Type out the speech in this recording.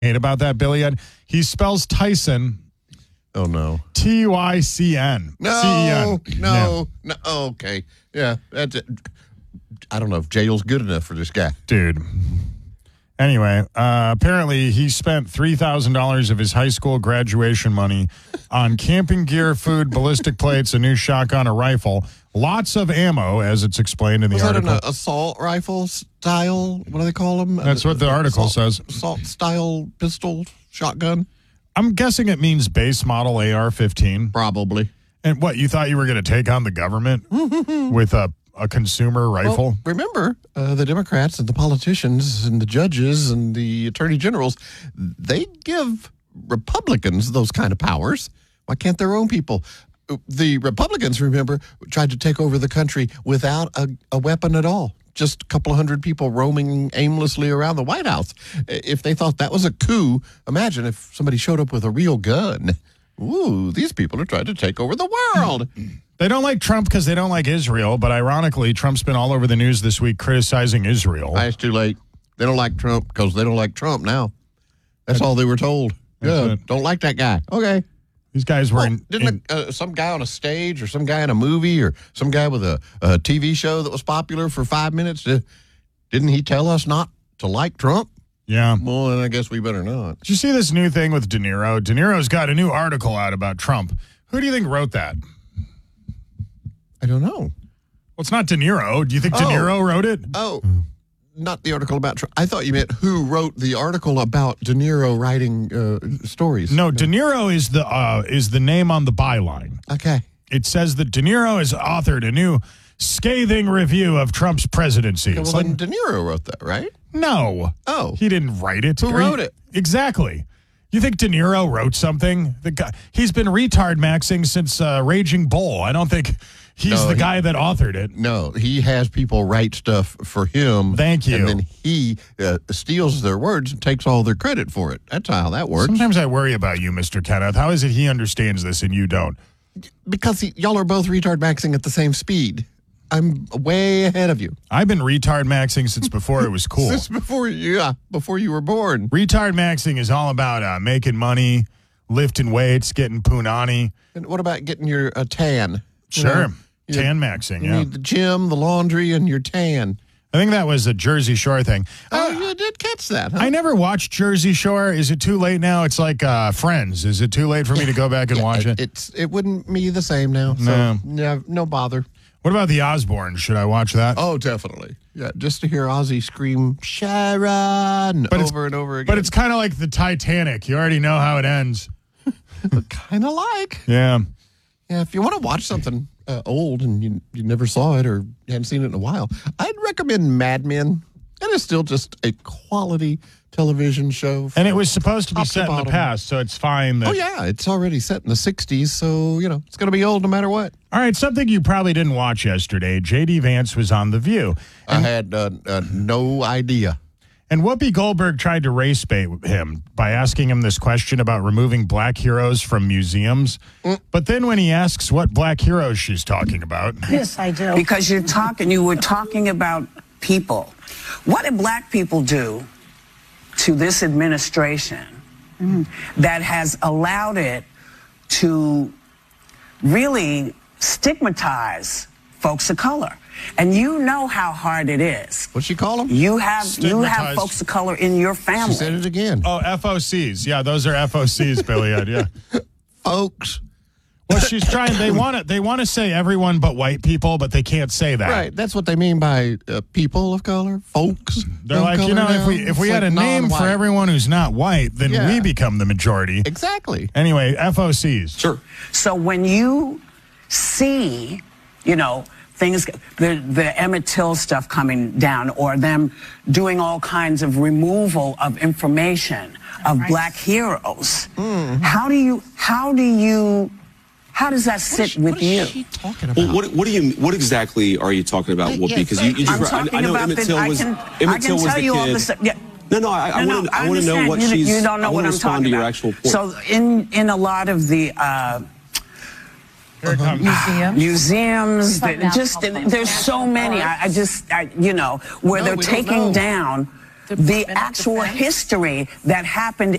about that, Billy Ed. He spells Tyson. Oh, no. Tycn. No. C-E-N. No. Oh, okay. Yeah. That's it. I don't know if jail's good enough for this guy. Dude. Anyway, apparently he spent $3,000 of his high school graduation money on camping gear, food, ballistic plates, a new shotgun, a rifle, lots of ammo, as it's explained in the article. Was that an assault rifle style? What do they call them? That's what the article says. Assault style pistol shotgun? I'm guessing it means base model AR-15. Probably. And what, you thought you were going to take on the government with a consumer rifle? Well, remember, the Democrats and the politicians and the judges and the attorney generals, they give Republicans those kind of powers. Why can't their own people? The Republicans, remember, tried to take over the country without a weapon at all. Just a couple of hundred people roaming aimlessly around the White House. If they thought that was a coup, imagine if somebody showed up with a real gun. Ooh, these people are trying to take over the world. They don't like Trump because they don't like Israel, but ironically, Trump's been all over the news this week criticizing Israel. It's too late. They don't like Trump because they don't like Trump now. That's all they were told. Yeah, don't like that guy. Okay. These guys were didn't some guy on a stage or some guy in a movie or some guy with a TV show that was popular for 5 minutes, didn't he tell us not to like Trump? Yeah. Well, then I guess we better not. Did you see this new thing with De Niro? De Niro's got a new article out about Trump. Who do you think wrote that? I don't know. Well, it's not De Niro. Do you think De Niro wrote it? Oh, not the article about Trump. I thought you meant who wrote the article about De Niro writing stories. No, De Niro is the name on the byline. Okay. It says that De Niro has authored a new scathing review of Trump's presidency. Okay, well, then De Niro wrote that, right? No. Oh. He didn't write it. Who wrote it? Exactly. You think De Niro wrote something? The guy, he's been retard maxing since Raging Bull. I don't think he's the guy that authored it. No, he has people write stuff for him. Thank you. And then he steals their words and takes all their credit for it. That's how that works. Sometimes I worry about you, Mr. Kenneth. How is it he understands this and you don't? Because y'all are both retard maxing at the same speed. I'm way ahead of you. I've been retard maxing since before it was cool. Since before you were born. Retard maxing is all about making money, lifting weights, getting punani. And what about getting your tan? Sure. Tan maxing, You need the gym, the laundry, and your tan. I think that was a Jersey Shore thing. Oh, you did catch that, huh? I never watched Jersey Shore. Is it too late now? It's like Friends. Is it too late for me to go back and watch it? It wouldn't be the same now. So no bother. What about the Osbournes? Should I watch that? Oh, definitely. Yeah, just to hear Ozzy scream Sharon over and over again. But it's kind of like the Titanic. You already know how it ends. Kind of like. Yeah. Yeah, if you want to watch something old and you never saw it or you hadn't seen it in a while, I'd recommend Mad Men. It is still just a quality television show. And it was supposed to be set in the past, so it's fine. That... Oh, yeah, it's already set in the 60s, so, it's going to be old no matter what. All right, something you probably didn't watch yesterday. J.D. Vance was on The View. I had no idea. And Whoopi Goldberg tried to race bait him by asking him this question about removing black heroes from museums. But then when he asks what black heroes she's talking about... Yes, I do. Because you were talking about people. What did black people do to this administration that has allowed it to really stigmatize folks of color? And you know how hard it is. What'd she call them? You have folks of color in your family. She said it again. Oh, FOCs. Yeah, those are FOCs, Billy Ed. Yeah. Folks. Well, she's trying. They want to say everyone but white people, but they can't say that. Right. That's what they mean by people of color, folks. They're like, if we had a name for everyone who's not white, then we become the majority. Exactly. Anyway, FOCs. Sure. So when you see, things, the Emmett Till stuff coming down, or them doing all kinds of removal of information of black heroes, how does that sit with you? What is she talking about? Well, what exactly are you talking about, Whoopi? Because I know Emmett Till was the kid. No, I want to know what she's. You don't know what I'm talking about. Your actual point. So in a lot of the museums, there's so many. Where they're taking down the actual history that happened